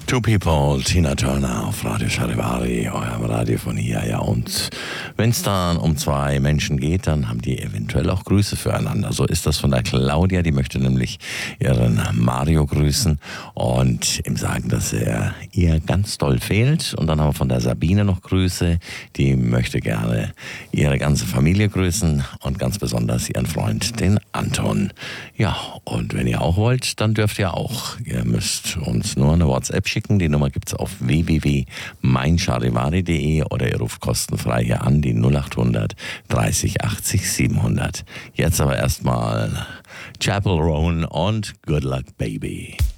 Two People, Tina Turner auf Radio Charivari, eurem Radio von hier. Ja, und wenn es dann um zwei Menschen geht, dann haben die eventuell auch Grüße füreinander. So ist das von der Claudia, die möchte nämlich ihren Mario grüßen und ihm sagen, dass er ihr ganz doll fehlt. Und dann haben wir von der Sabine noch Grüße, die möchte gerne ihre ganze Familie grüßen und ganz besonders ihren Freund, den Anton. Ja, und wenn ihr auch wollt, dann dürft ihr auch. Ihr müsst uns nur eine WhatsApp schicken. Die Nummer gibt es auf www.meincharivari.de oder ihr ruft kostenfrei hier an, die 0800 30 80 700. Jetzt aber erstmal Chapel Roan und Good Luck Baby.